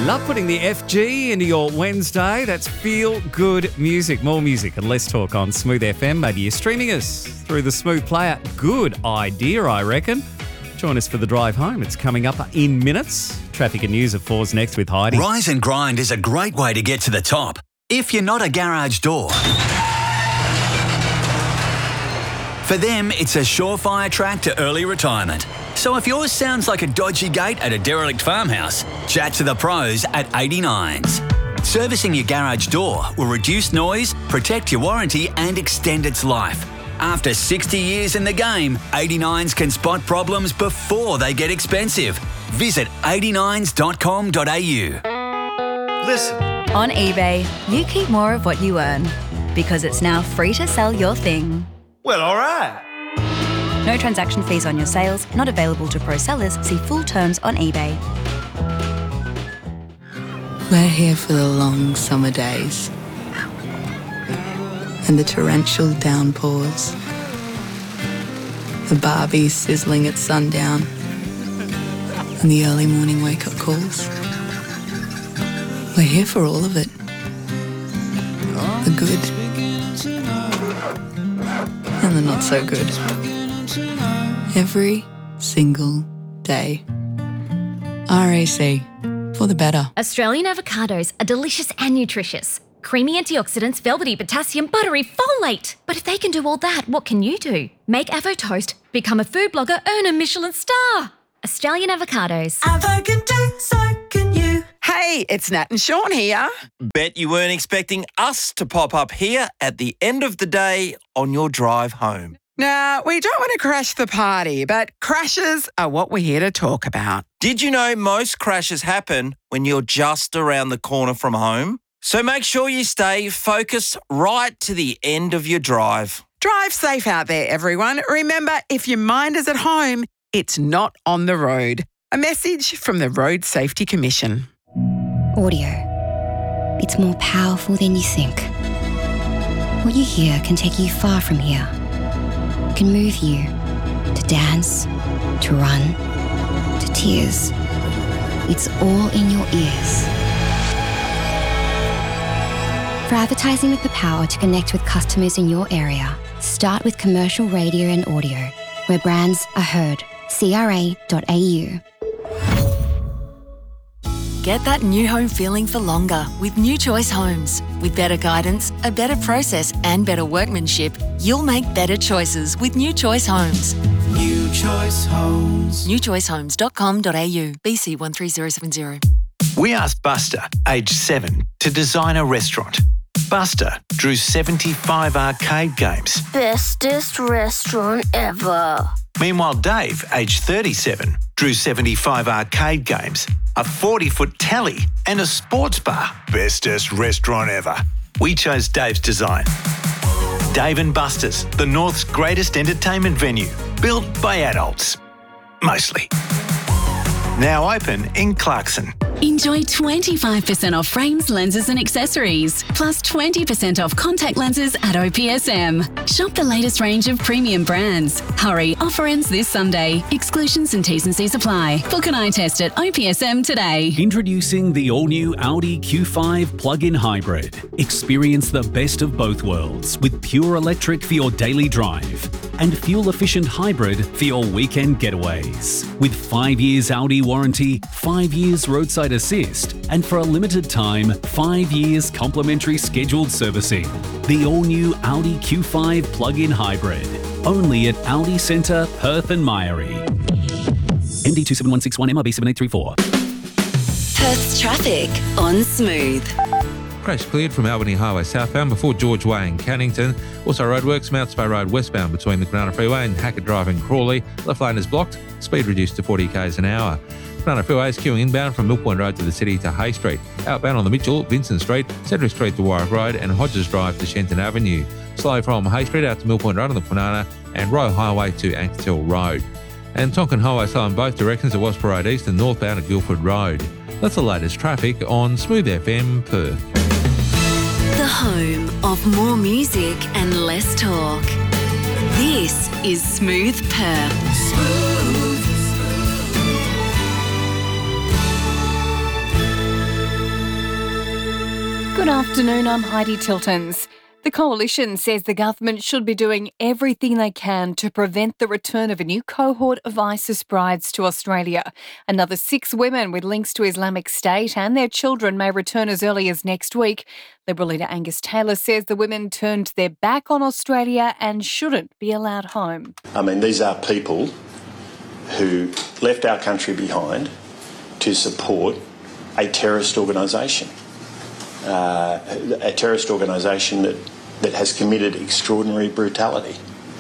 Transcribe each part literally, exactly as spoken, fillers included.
Love putting the F G into your Wednesday. That's feel good music. More music and less talk on Smooth F M. Maybe you're streaming us through the Smooth player. Good idea, I reckon. Join us for the drive home. It's coming up in minutes. Traffic and news at four's next with Heidi. Rise and Grind is a great way to get to the top. If you're not a garage door. For them, it's a surefire track to early retirement. So if yours sounds like a dodgy gate at a derelict farmhouse, chat to the pros at eighty-nines. Servicing your garage door will reduce noise, protect your warranty and extend its life. After sixty years in the game, eighty-nines can spot problems before they get expensive. Visit eighty-nines dot com dot a u. Listen. On eBay, you keep more of what you earn because it's now free to sell your thing. Well, all right. No transaction fees on your sales, not available to pro sellers. See full terms on eBay. We're here for the long summer days and the torrential downpours, the Barbie sizzling at sundown and the early morning wake-up calls. We're here for all of it. The good and the not so good. Every single day. R A C, for the better. Australian avocados are delicious and nutritious. Creamy antioxidants, velvety potassium, buttery folate. But if they can do all that, what can you do? Make Avo Toast, become a food blogger, earn a Michelin star. Australian avocados. Avo can do, so can you. Hey, it's Nat and Sean here. Bet you weren't expecting us to pop up here at the end of the day on your drive home. Now, we don't want to crash the party, but crashes are what we're here to talk about. Did you know most crashes happen when you're just around the corner from home? So make sure you stay focused right to the end of your drive. Drive safe out there, everyone. Remember, if your mind is at home, it's not on the road. A message from the Road Safety Commission. Audio. It's more powerful than you think. What you hear can take you far from here. Can move you to dance, to run, to tears. It's all in your ears. For advertising with the power to connect with customers in your area, start with commercial radio and audio, where brands are heard. C R A dot A U. Get that new home feeling for longer with New Choice Homes. With better guidance, a better process and better workmanship, you'll make better choices with New Choice Homes. New Choice Homes. new choice homes dot com dot a u. B C one three zero seven zero. We asked Buster, aged seven, to design a restaurant. Buster drew seventy-five arcade games. Bestest restaurant ever. Meanwhile, Dave, aged thirty-seven, drew seventy-five arcade games, a forty-foot telly and a sports bar. Bestest restaurant ever. We chose Dave's design. Dave and Buster's, the North's greatest entertainment venue, built by adults. Mostly. Now open in Clarkson. Enjoy twenty-five percent off frames, lenses and accessories, plus twenty percent off contact lenses at O P S M. Shop the latest range of premium brands. Hurry, offer ends this Sunday. Exclusions and T's and C's apply. Book an eye test at O P S M today. Introducing the all-new Audi Q five plug-in hybrid. Experience the best of both worlds with pure electric for your daily drive and fuel-efficient hybrid for your weekend getaways. With five years Audi warranty, five years roadside assist, and for a limited time, five years complimentary scheduled servicing. The all-new Audi Q five plug-in hybrid. Only at Audi Centre, Perth and Myrie. M D two seven one six one M R B seven eight three four. Perth's traffic on Smooth. Crash cleared from Albany Highway southbound before George Way in Cannington. Also roadworks, Mount Spey Road westbound between the Banana Freeway and Hackett Drive in Crawley. Left lane is blocked, speed reduced to forty k's an hour. Banana Freeway is queuing inbound from Mill Point Road to the city to Hay Street. Outbound on the Mitchell, Vincent Street, Cedric Street to Warwick Road and Hodges Drive to Shenton Avenue. Slow from Hay Street out to Mill Point Road on the Kwinana and Royal Highway to Ankertil Road. And Tonkin Highway slow in both directions at Wasper Road East and northbound at Guildford Road. That's the latest traffic on Smooth F M Perth. The home of more music and less talk. This is Smooth Perth. Smooth. 'Cause Good afternoon, I'm Heidi Tiltons. The Coalition says the government should be doing everything they can to prevent the return of a new cohort of ISIS brides to Australia. Another six women with links to Islamic State and their children may return as early as next week. Liberal leader Angus Taylor says the women turned their back on Australia and shouldn't be allowed home. I mean, these are people who left our country behind to support a terrorist organisation. Uh, a terrorist organisation that, that has committed extraordinary brutality,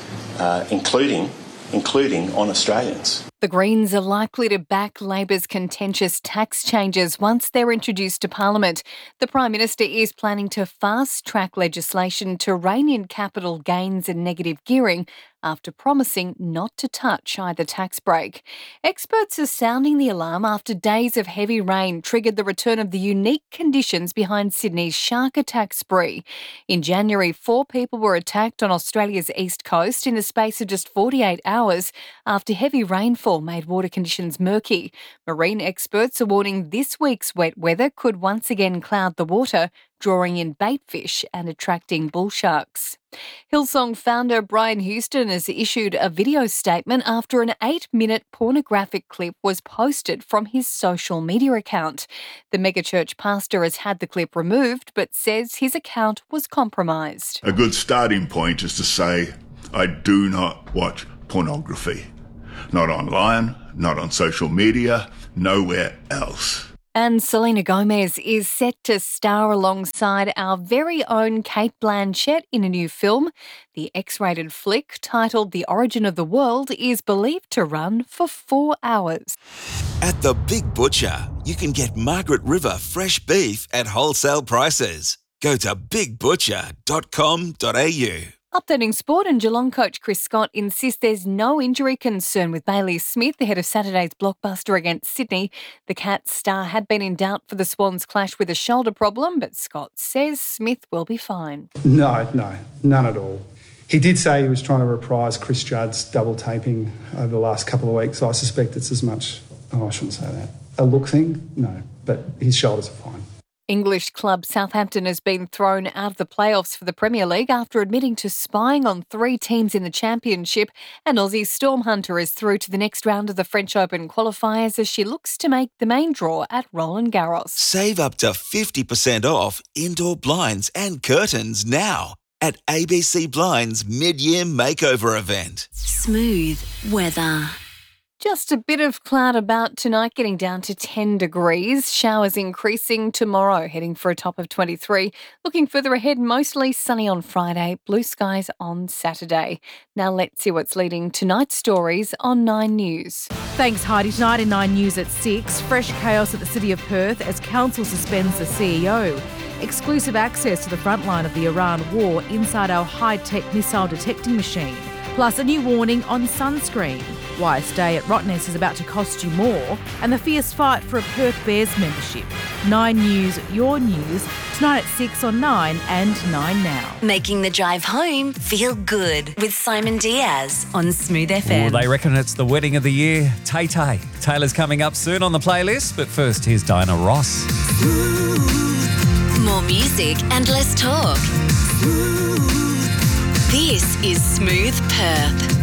uh, including, including on Australians. The Greens are likely to back Labor's contentious tax changes once they're introduced to Parliament. The Prime Minister is planning to fast-track legislation to rein in capital gains and negative gearing after promising not to touch either tax break. Experts are sounding the alarm after days of heavy rain triggered the return of the unique conditions behind Sydney's shark attack spree. In January, four people were attacked on Australia's east coast in the space of just forty-eight hours after heavy rainfall made water conditions murky. Marine experts are warning this week's wet weather could once again cloud the water, drawing in bait fish and attracting bull sharks. Hillsong founder Brian Houston has issued a video statement after an eight-minute pornographic clip was posted from his social media account. The megachurch pastor has had the clip removed but says his account was compromised. A good starting point is to say, I do not watch pornography. Not online, not on social media, nowhere else. And Selena Gomez is set to star alongside our very own Cate Blanchett in a new film. The X-rated flick, titled The Origin of the World, is believed to run for four hours. At The Big Butcher, you can get Margaret River fresh beef at wholesale prices. Go to big butcher dot com dot a u. Updating sport, and Geelong coach Chris Scott insists there's no injury concern with Bailey Smith ahead of Saturday's blockbuster against Sydney. The Cats star had been in doubt for the Swans clash with a shoulder problem, but Scott says Smith will be fine. No, no, none at all. He did say he was trying to reprise Chris Judd's double taping over the last couple of weeks. I suspect it's as much, oh, I shouldn't say that, a look thing, no, but his shoulders are fine. English club Southampton has been thrown out of the playoffs for the Premier League after admitting to spying on three teams in the Championship, and Aussie's Storm Hunter is through to the next round of the French Open qualifiers as she looks to make the main draw at Roland Garros. Save up to fifty percent off indoor blinds and curtains now at A B C Blinds mid-year makeover event. Smooth weather. Just a bit of cloud about tonight, getting down to ten degrees. Showers increasing tomorrow, heading for a top of twenty-three. Looking further ahead, mostly sunny on Friday, blue skies on Saturday. Now let's see what's leading tonight's stories on Nine News. Thanks, Heidi. Tonight in Nine News at six, fresh chaos at the City of Perth as council suspends the C E O. Exclusive access to the front line of the Iran war inside our high-tech missile detecting machine. Plus a new warning on sunscreen. Why a stay at Rottnest is about to cost you more, and the fierce fight for a Perth Bears membership. Nine News, your news, tonight at six on Nine and Nine Now. Making the drive home feel good with Simon Diaz on Smooth F M. Oh, they reckon it's the wedding of the year. Tay Tay. Taylor's coming up soon on the playlist, but first here's Diana Ross. More music and less talk. This is Smooth Perth.